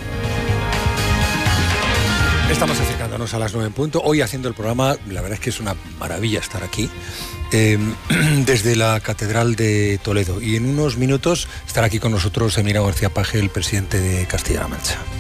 Estamos acercándonos a las nueve en punto. Hoy haciendo el programa, la verdad es que es una maravilla estar aquí, eh, desde la Catedral de Toledo. Y en unos minutos estará aquí con nosotros Emiliano García Paje, el presidente de Castilla-La Mancha.